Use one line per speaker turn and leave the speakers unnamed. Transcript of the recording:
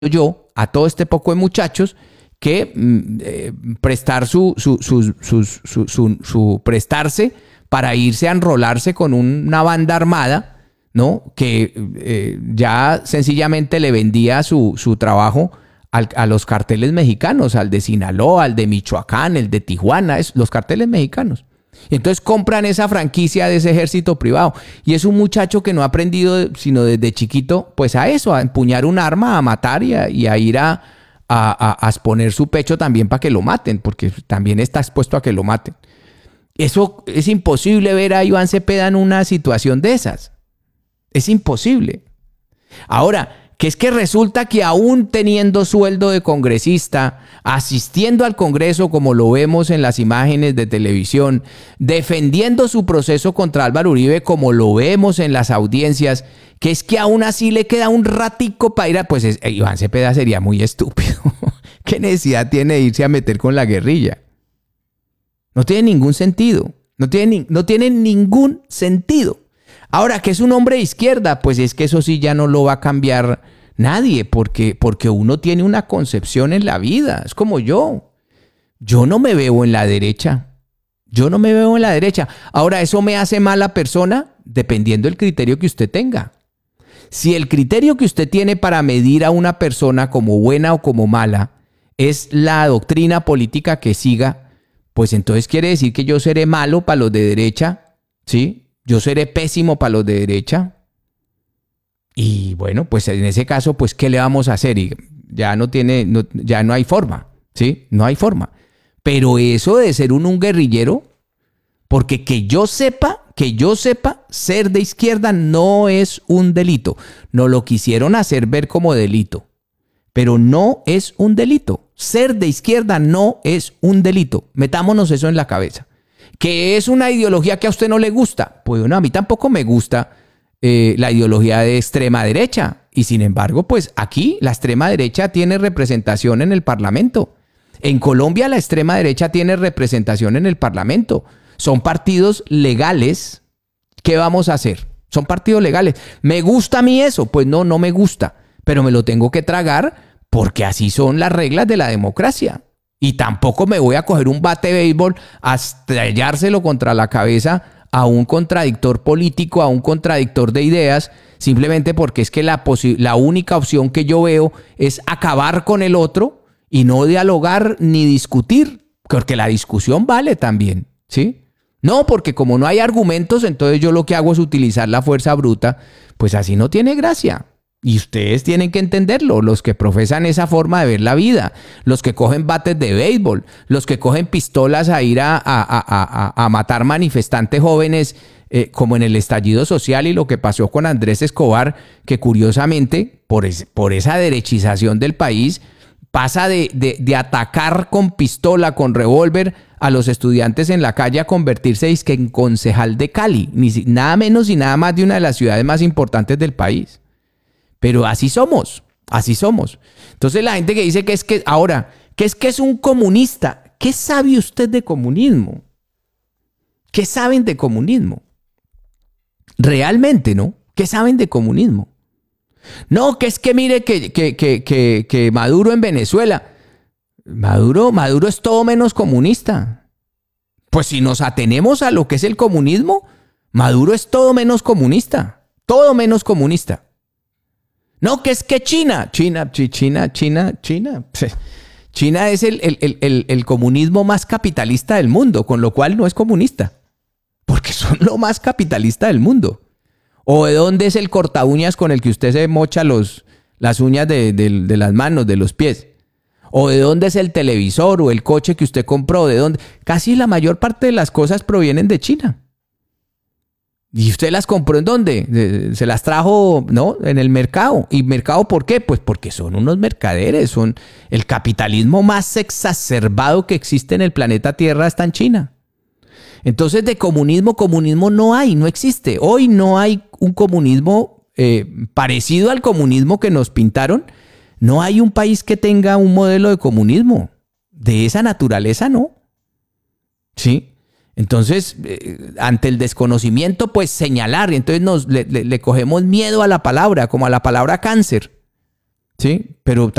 yo a todo este poco de muchachos que prestar prestarse para irse a enrolarse con una banda armada, ¿no? Que ya sencillamente le vendía su trabajo a los carteles mexicanos, al de Sinaloa, al de Michoacán, el de Tijuana, los carteles mexicanos. Entonces compran esa franquicia de ese ejército privado. Y es un muchacho que no ha aprendido, sino desde chiquito, pues a eso, a empuñar un arma, a matar y a ir a exponer su pecho también para que lo maten, porque también está expuesto a que lo maten. Eso es imposible ver a Iván Cepeda en una situación de esas. Es imposible. Ahora, que es que resulta que aún teniendo sueldo de congresista, asistiendo al Congreso como lo vemos en las imágenes de televisión, defendiendo su proceso contra Álvaro Uribe como lo vemos en las audiencias, que es que aún así le queda un ratico para ir a... Pues Iván Cepeda sería muy estúpido. ¿Qué necesidad tiene de irse a meter con la guerrilla? No tiene ningún sentido. No tiene ningún sentido. Ahora, que es un hombre de izquierda, pues es que eso sí ya no lo va a cambiar nadie, porque uno tiene una concepción en la vida. Es como yo. Yo no me veo en la derecha. Ahora, ¿eso me hace mala persona? Dependiendo del criterio que usted tenga. Si el criterio que usted tiene para medir a una persona como buena o como mala es la doctrina política que siga, pues entonces quiere decir que yo seré malo para los de derecha, ¿sí? Yo seré pésimo para los de derecha. Y bueno, pues en ese caso, pues ¿qué le vamos a hacer? Y ya no hay forma, ¿sí? No hay forma. Pero eso de ser un guerrillero, porque que yo sepa, ser de izquierda no es un delito. No lo quisieron hacer ver como delito, pero no es un delito. Ser de izquierda no es un delito. Metámonos eso en la cabeza. ¿Que es una ideología que a usted no le gusta? Pues bueno, a mí tampoco me gusta la ideología de extrema derecha. Y sin embargo, pues aquí la extrema derecha tiene representación en el Parlamento. En Colombia la extrema derecha tiene representación en el Parlamento. Son partidos legales. ¿Qué vamos a hacer? Son partidos legales. ¿Me gusta a mí eso? Pues no me gusta. Pero me lo tengo que tragar porque así son las reglas de la democracia. Y tampoco me voy a coger un bate de béisbol a estrellárselo contra la cabeza a un contradictor político, a un contradictor de ideas, simplemente porque es que la única opción que yo veo es acabar con el otro y no dialogar ni discutir, porque la discusión vale también, ¿sí? No, porque como no hay argumentos, entonces yo lo que hago es utilizar la fuerza bruta, pues así no tiene gracia. Y ustedes tienen que entenderlo, los que profesan esa forma de ver la vida, los que cogen bates de béisbol, los que cogen pistolas a ir a matar manifestantes jóvenes, como en el estallido social y lo que pasó con Andrés Escobar, que curiosamente, por esa derechización del país, pasa de atacar con pistola, con revólver a los estudiantes en la calle a convertirse en concejal de Cali, nada menos y nada más de una de las ciudades más importantes del país. Pero así somos. Entonces la gente que dice que es un comunista, ¿qué sabe usted de comunismo? ¿Qué saben de comunismo? Realmente, ¿no? ¿Qué saben de comunismo? No, que es que mire que Maduro en Venezuela, Maduro es todo menos comunista. Pues si nos atenemos a lo que es el comunismo, Maduro es todo menos comunista. No, que es que China es el comunismo más capitalista del mundo, con lo cual no es comunista, porque son lo más capitalista del mundo. ¿O de dónde es el corta uñas con el que usted se mocha las uñas de las manos, de los pies? ¿O de dónde es el televisor o el coche que usted compró? ¿De dónde? Casi la mayor parte de las cosas provienen de China. ¿Y usted las compró en dónde? Se las trajo, ¿no? En el mercado. ¿Y mercado por qué? Pues porque son unos mercaderes. Son el capitalismo más exacerbado que existe en el planeta Tierra está en China. Entonces de comunismo no existe. Hoy no hay un comunismo parecido al comunismo que nos pintaron. No hay un país que tenga un modelo de comunismo. De esa naturaleza, ¿no? ¿Sí? Entonces, ante el desconocimiento, pues señalar. Y entonces le cogemos miedo a la palabra, como a la palabra cáncer. ¿sí? Pero